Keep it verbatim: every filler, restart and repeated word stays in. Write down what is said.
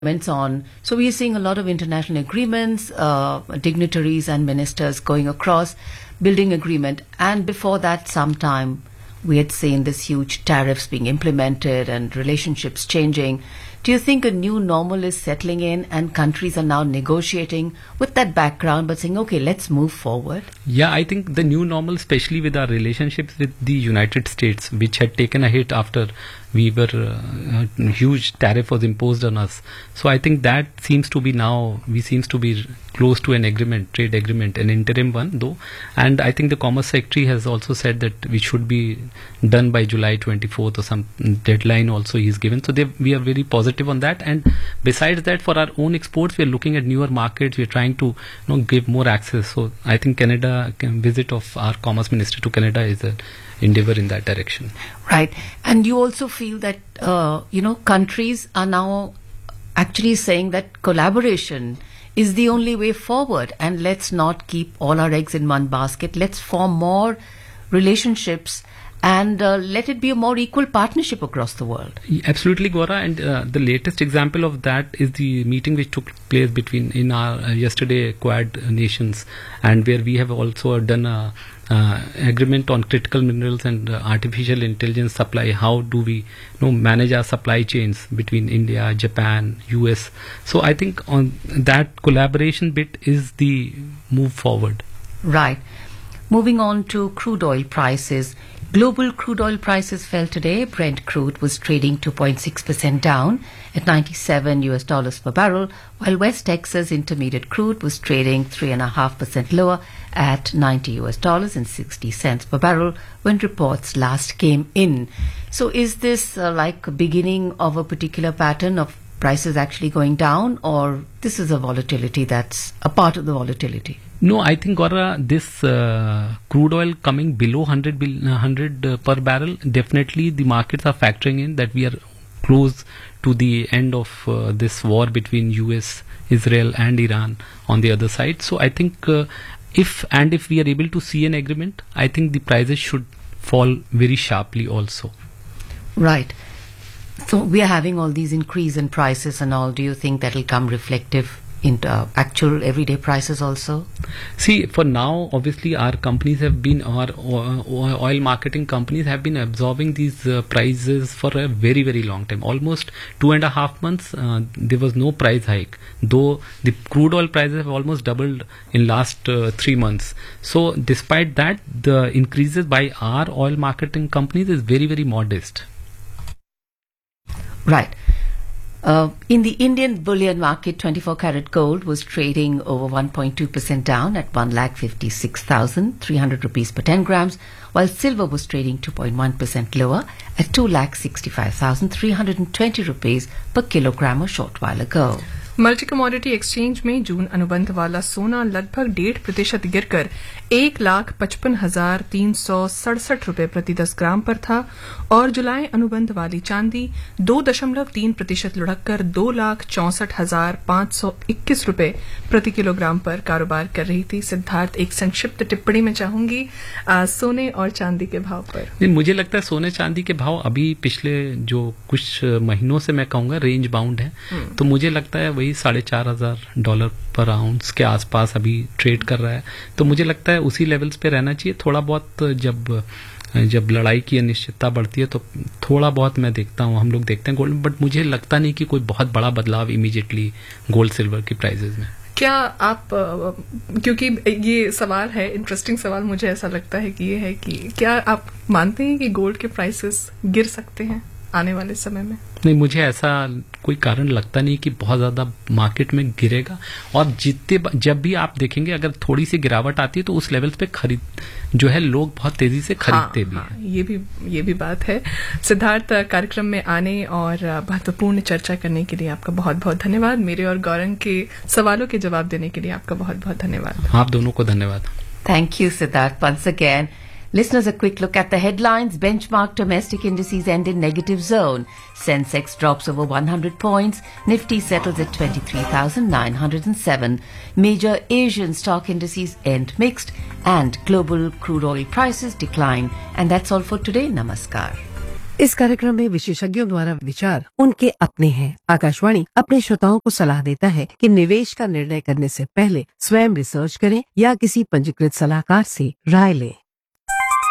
on. So we are seeing a lot of international agreements, uh, dignitaries and ministers going across, building agreement. And before that, sometime we had seen this huge tariffs being implemented and relationships changing. Do you think a new normal is settling in and countries are now negotiating with that background but saying, okay, let's move forward? Yeah, I think the new normal, especially with our relationships with the United States, which had taken a hit after we were, uh, a huge tariff was imposed on us. So I think that seems to be now, we seems to be close to an agreement, trade agreement, an interim one though. And I think the Commerce Secretary has also said that we should be done by July twenty-fourth or some deadline also he's given. So they, we are very positive on that. And besides that, for our own exports, we are looking at newer markets. We are trying to you know, give more access. So I think Canada, visit of our Commerce Minister to Canada is a endeavor in that direction. Right. And you also feel that, uh, you know, countries are now actually saying that collaboration is the only way forward, and let's not keep all our eggs in one basket. Let's form more relationships and uh, let it be a more equal partnership across the world. Absolutely, Gaura. And uh, the latest example of that is the meeting which took place between in our uh, yesterday Quad nations, and where we have also done a uh, agreement on critical minerals and uh, artificial intelligence supply. How do we you know, manage our supply chains between India, Japan, U S? So I think on that collaboration bit is the move forward. Right. Moving on to crude oil prices. Global crude oil prices fell today. Brent crude was trading two point six percent down at ninety-seven U S dollars per barrel, while West Texas Intermediate crude was trading three point five percent lower at ninety U S dollars and sixty cents per barrel when reports last came in. So is this uh, like a beginning of a particular pattern of prices actually going down, or this is a volatility that's a part of the volatility? No, I think, Gaura, this uh, crude oil coming below one hundred, one hundred uh, per barrel, definitely the markets are factoring in that we are close to the end of uh, this war between U S, Israel and Iran on the other side. So I think uh, if and if we are able to see an agreement, I think the prices should fall very sharply also. Right. So we are having all these increase in prices and all. Do you think that will come reflective into uh, actual everyday prices also? See, for now, obviously our companies have been, our oil marketing companies have been absorbing these uh, prices for a very, very long time. Almost two and a half months, uh, there was no price hike. Though the crude oil prices have almost doubled in last uh, three months. So despite that, the increases by our oil marketing companies is very, very modest. Right. Uh, in the Indian bullion market, twenty-four karat gold was trading over one point two percent down at one lakh fifty-six thousand three hundred rupees per ten grams, while silver was trading two point one percent lower at two lakh sixty-five thousand three hundred twenty rupees per kilogram a short while ago. Multi commodity exchange में जून अनुबंध वाला सोना लगभग डेढ़ प्रतिशत गिरकर एक लाख पचपन हजार तीन सौ सड़सठ रूपये प्रति दस ग्राम पर था, और जुलाई अनुबंध वाली चांदी दो दशमलव तीन प्रतिशत लुढ़ककर दो लाख चौसठ हजार पांच सौ इक्कीस रूपये प्रति किलोग्राम पर कारोबार कर रही थी. सिद्धार्थ, एक संक्षिप्त टिप्पणी में चाहूंगी आ, सोने और चांदी के भाव पर. नहीं, मुझे लगता है सोने चांदी के भाव अभी पिछले जो कुछ महीनों से मैं कहूंगा रेंज बाउंड है. तो मुझे लगता है वही साढ़े चार हजार डॉलर पर आउंस के आसपास अभी ट्रेड कर रहा है. तो मुझे लगता है उसी लेवल्स पे रहना चाहिए. थोड़ा बहुत जब जब लड़ाई की अनिश्चितता बढ़ती है तो थोड़ा बहुत मैं देखता हूँ, हम लोग देखते हैं गोल्ड, बट मुझे लगता नहीं कि कोई बहुत बड़ा बदलाव इमीडिएटली गोल्ड सिल्वर की प्राइसेस में. क्या आप, क्योंकि ये सवाल है, इंटरेस्टिंग सवाल मुझे ऐसा लगता है कि ये है कि क्या आप मानते हैं कि गोल्ड के प्राइसेस गिर सकते हैं आने वाले समय में? नहीं, मुझे ऐसा कोई कारण लगता नहीं कि बहुत ज्यादा मार्केट में गिरेगा. और जितने जब भी आप देखेंगे अगर थोड़ी सी गिरावट आती है तो उस लेवल पे खरीद जो है लोग बहुत तेजी से खरीदते हाँ, भी हाँ, हैं. ये भी ये भी बात है. सिद्धार्थ, कार्यक्रम में आने और महत्वपूर्ण चर्चा करने के लिए आपका बहुत बहुत धन्यवाद. मेरे और गौरंग के सवालों के जवाब देने के लिए आपका बहुत बहुत धन्यवाद. आप दोनों को धन्यवाद. Thank you, Siddharth, once again. Listeners, a quick look at the headlines. Benchmark domestic indices end in negative zone. Sensex drops over one hundred points. Nifty settles at twenty-three thousand nine hundred seven. Major Asian stock indices end mixed, and global crude oil prices decline. And that's all for today. Namaskar. इस कार्यक्रम में विशेषज्ञों द्वारा विचार उनके अपने हैं। आकाशवाणी अपने श्रोताओं को सलाह देता है कि निवेश का निर्णय करने से पहले स्वयं रिसर्च करें या किसी पंजीकृत सलाहकार से राय लें।